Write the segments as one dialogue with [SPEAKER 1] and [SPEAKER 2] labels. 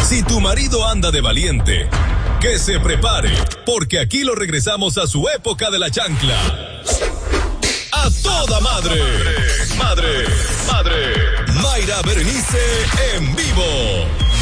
[SPEAKER 1] Si tu marido anda de valiente, que se prepare, porque aquí lo regresamos a su época de la chancla. ¡A toda madre! ¡Madre! ¡Madre! Mayra Berenice en vivo.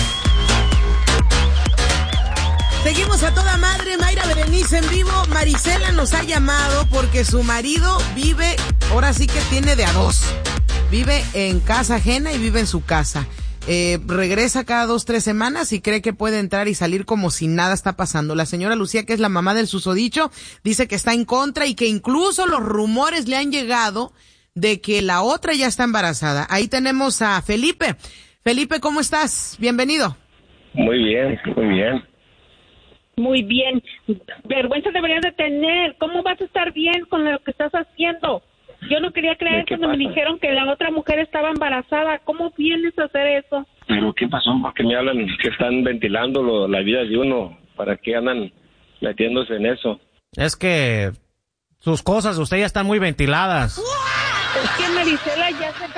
[SPEAKER 2] Seguimos a toda madre, Mayra Berenice en vivo. Marisela nos ha llamado porque su marido vive, ahora sí que tiene de a dos. Vive en casa ajena y vive en su casa. Regresa cada 2-3 semanas y cree que puede entrar y salir como si nada está pasando. La señora Lucía, que es la mamá del susodicho, dice que está en contra y que incluso los rumores le han llegado de que la otra ya está embarazada. Ahí tenemos a Felipe. Felipe, ¿cómo estás? Bienvenido.
[SPEAKER 3] Muy bien, muy bien.
[SPEAKER 4] Muy bien. Vergüenza deberías de tener. ¿Cómo vas a estar bien con lo que estás haciendo? Yo no quería creer cuando me dijeron que la otra mujer estaba embarazada. ¿Cómo vienes a hacer eso?
[SPEAKER 3] ¿Pero qué pasó? ¿Por qué me hablan que están ventilando la vida de uno? ¿Para qué andan metiéndose en eso?
[SPEAKER 5] Es que sus cosas, usted ya están muy ventiladas.
[SPEAKER 4] Es que Marisela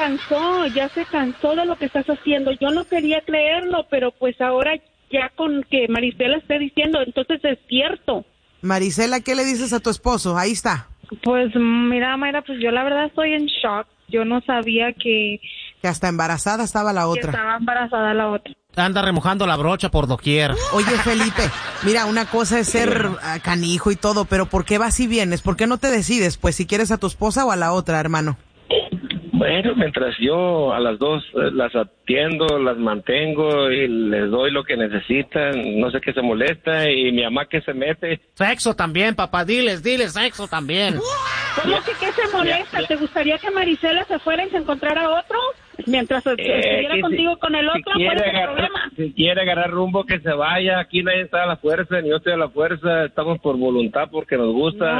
[SPEAKER 4] ya se cansó de lo que estás haciendo. Yo no quería creerlo, pero pues ahora ya con que Marisela esté diciendo, entonces es cierto.
[SPEAKER 2] Marisela, ¿qué le dices a tu esposo? Ahí está.
[SPEAKER 6] Pues mira, Mayra, pues yo la verdad estoy en shock. Yo no sabía que
[SPEAKER 2] hasta embarazada estaba la otra.
[SPEAKER 6] Que estaba embarazada la otra.
[SPEAKER 5] Anda remojando la brocha por doquier.
[SPEAKER 2] Oye, Felipe, mira, una cosa es ser canijo y todo, pero ¿por qué vas y vienes? ¿Por qué no te decides? Pues si quieres a tu esposa o a la otra, hermano.
[SPEAKER 3] Bueno, mientras yo a las dos las atiendo, las mantengo y les doy lo que necesitan, no sé qué se molesta, y mi mamá que se mete.
[SPEAKER 5] Sexo también, papá, diles, sexo también.
[SPEAKER 4] ¿Cómo que qué se molesta? ¿Te gustaría que Marisela se fuera y se encontrara otro? Mientras estuviera contigo con el otro, ¿cuál es el problema?
[SPEAKER 3] Si quiere agarrar rumbo, que se vaya. Aquí nadie está a la fuerza, ni yo estoy a la fuerza. Estamos por voluntad, porque nos gusta.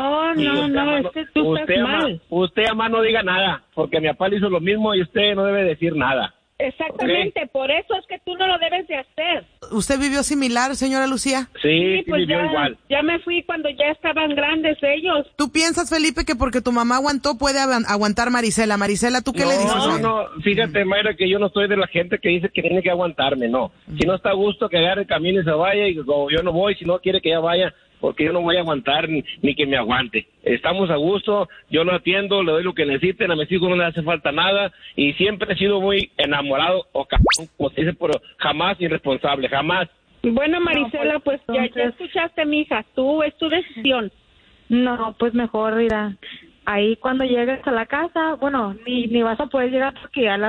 [SPEAKER 4] No, es que tú estás mal.
[SPEAKER 3] Usted, mamá, no diga nada, porque mi papá le hizo lo mismo y usted no debe decir nada.
[SPEAKER 4] Exactamente, ¿okay? Por eso es que tú no lo debes de hacer.
[SPEAKER 2] ¿Usted vivió similar, señora Lucía?
[SPEAKER 3] Sí, pues vivió igual.
[SPEAKER 4] Ya me fui cuando ya estaban grandes ellos.
[SPEAKER 2] ¿Tú piensas, Felipe, que porque tu mamá aguantó puede aguantar Marisela? Marisela, ¿tú qué le dices?
[SPEAKER 3] No, fíjate, Mayra, que yo no soy de la gente que dice que tiene que aguantarme, no. Si no está a gusto, que agarre el camino y se vaya, y yo no voy, si no quiere que ella vaya, porque yo no voy a aguantar ni que me aguante. Estamos a gusto, yo lo atiendo, le doy lo que necesiten, a mis hijos no les hace falta nada, y siempre he sido muy enamorado, o como se dice, pero jamás irresponsable, jamás.
[SPEAKER 4] Bueno, Marisela, pues ya escuchaste, mija, es tu decisión.
[SPEAKER 6] No, pues mejor, mira, ahí cuando llegues a la casa, bueno, ni vas a poder llegar porque ya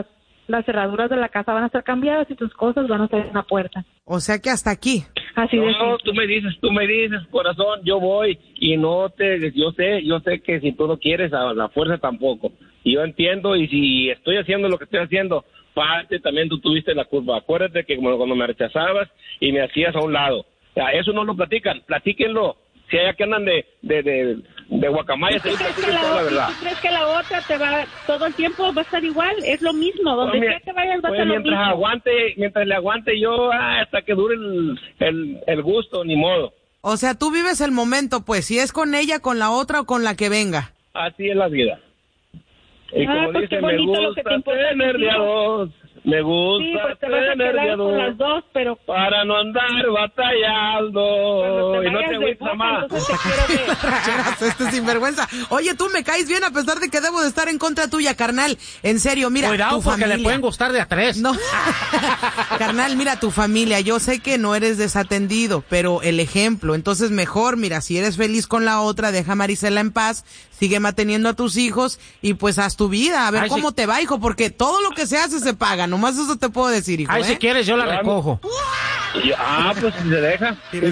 [SPEAKER 6] las cerraduras de la casa van a estar cambiadas y tus cosas van a estar en la puerta.
[SPEAKER 2] O sea que hasta aquí.
[SPEAKER 6] Así de
[SPEAKER 3] no, tú me dices, corazón, yo voy y yo sé que si tú no quieres, a la fuerza tampoco. Y yo entiendo, y si estoy haciendo lo que estoy haciendo, parte también tú tuviste la culpa. Acuérdate que cuando me rechazabas y me hacías a un lado. O sea, eso no lo platican, platíquenlo. Si hay que andan de guacamayas,
[SPEAKER 4] ¿Tú crees que la otra todo el tiempo va a estar igual? Es lo mismo, donde quiera que vayas va a ser lo mismo.
[SPEAKER 3] Mientras le aguante yo hasta que dure el gusto, ni modo.
[SPEAKER 2] O sea, tú vives el momento, pues, si es con ella, con la otra o con la que venga.
[SPEAKER 3] Así es la vida. Y como
[SPEAKER 4] pues
[SPEAKER 3] dice, me gusta tener de a dos. Me gusta
[SPEAKER 4] sí, pues te vas a quedar con las dos, pero
[SPEAKER 3] para no andar batallando.
[SPEAKER 4] Y no te agüites más.
[SPEAKER 2] Este sinvergüenza. Oye, tú me caes bien a pesar de que debo de estar en contra tuya, carnal. En serio, mira,
[SPEAKER 5] cuidado,
[SPEAKER 2] tu
[SPEAKER 5] porque
[SPEAKER 2] familia
[SPEAKER 5] le pueden gustar de a tres.
[SPEAKER 2] No. Carnal, mira, tu familia, yo sé que no eres desatendido, pero el ejemplo, entonces mejor, mira, si eres feliz con la otra, deja a Marisela en paz, sigue manteniendo a tus hijos y pues haz tu vida, a ver cómo te va, hijo, porque todo lo que se hace se paga, nomás eso te puedo decir, hijo.
[SPEAKER 5] Si quieres yo la recojo.
[SPEAKER 3] Pues si se deja,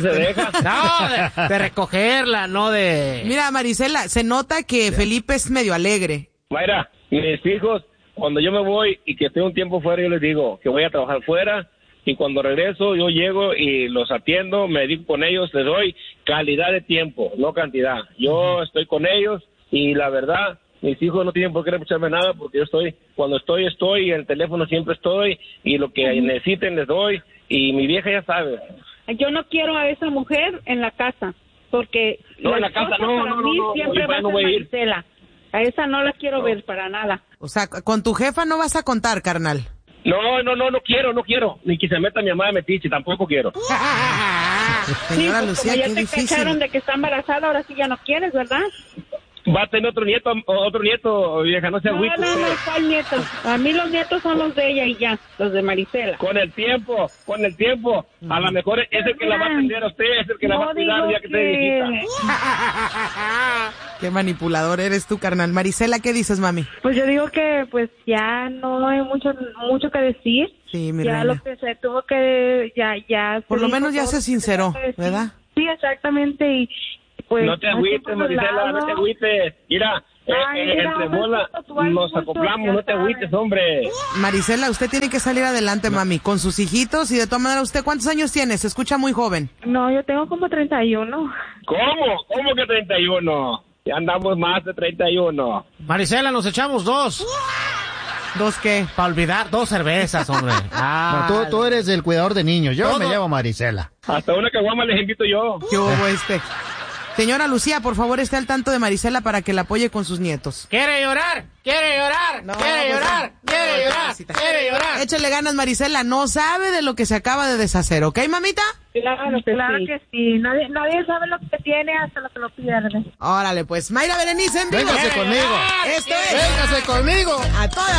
[SPEAKER 5] No, de recogerla, no de...
[SPEAKER 2] Mira, Marisela, se nota que Felipe es medio alegre.
[SPEAKER 3] Mayra, mis hijos, cuando yo me voy y que estoy un tiempo fuera, yo les digo que voy a trabajar fuera, y cuando regreso yo llego y los atiendo, me dedico con ellos, les doy calidad de tiempo, no cantidad. Yo estoy con ellos y la verdad, mis hijos no tienen por qué reprocharme nada, porque yo cuando estoy, y en el teléfono siempre estoy, y lo que necesiten les doy, y mi vieja ya sabe.
[SPEAKER 4] Yo no quiero a esa mujer en la casa, porque
[SPEAKER 3] en la casa no,
[SPEAKER 4] siempre va a ser Marisela. A esa no la quiero ver para nada.
[SPEAKER 2] O sea, con tu jefa no vas a contar, carnal.
[SPEAKER 3] No quiero. Ni que se meta mi mamá de metiche, tampoco quiero.
[SPEAKER 2] Señora
[SPEAKER 4] pues
[SPEAKER 2] Lucía,
[SPEAKER 4] como
[SPEAKER 2] qué
[SPEAKER 4] ya te
[SPEAKER 2] difícil.
[SPEAKER 4] cacharon de que está embarazada, ahora sí ya no quieres, ¿verdad?
[SPEAKER 3] Va a tener otro nieto, vieja, no se agüite.
[SPEAKER 4] No, ¿cuál nieto? A mí los nietos son los de ella y ya, los de Marisela.
[SPEAKER 3] Con el tiempo, a lo mejor es el que la va a atender a usted, es el que la va a cuidar ya que esté viejita.
[SPEAKER 2] Qué manipulador eres tú, carnal. Marisela, ¿qué dices, mami?
[SPEAKER 6] Pues yo digo que pues ya no hay mucho que decir.
[SPEAKER 2] Sí, mi
[SPEAKER 6] ya
[SPEAKER 2] reina.
[SPEAKER 6] lo que se tuvo que ya
[SPEAKER 2] Por lo
[SPEAKER 6] dijo
[SPEAKER 2] menos ya
[SPEAKER 6] todo
[SPEAKER 2] se
[SPEAKER 6] lo que
[SPEAKER 2] sinceró,
[SPEAKER 6] tenía que decir.
[SPEAKER 2] ¿verdad?
[SPEAKER 6] Sí, exactamente, y pues
[SPEAKER 3] No te agüites, Marisela, no te agüites. Mira, entre bolas nos acoplamos, no te agüites, hombre.
[SPEAKER 2] Marisela, usted tiene que salir adelante, mami, con sus hijitos y de todas maneras, ¿usted cuántos años tiene? Se escucha muy joven.
[SPEAKER 6] No, yo tengo como 31.
[SPEAKER 3] ¿Cómo que 31? Ya andamos más de 31.
[SPEAKER 5] Marisela, nos echamos 2.
[SPEAKER 2] ¿Dos qué?
[SPEAKER 5] Para olvidar 2 cervezas, hombre.
[SPEAKER 7] No, tú eres el cuidador de niños. Yo me llevo a Marisela.
[SPEAKER 3] Hasta una caguama les invito yo.
[SPEAKER 2] ¿Qué hubo Señora Lucía, por favor, esté al tanto de Marisela para que la apoye con sus nietos.
[SPEAKER 5] ¿Quiere llorar?
[SPEAKER 2] No, quiere llorar. Échale ganas, Marisela. No sabe de lo que se acaba de deshacer, ¿ok, mamita?
[SPEAKER 6] Claro que sí. Nadie sabe lo que tiene hasta lo que lo pierde.
[SPEAKER 2] Órale, pues. Mayra Berenice en vivo.
[SPEAKER 7] Véngase conmigo.
[SPEAKER 2] Esto es.
[SPEAKER 7] Véngase conmigo.
[SPEAKER 2] A toda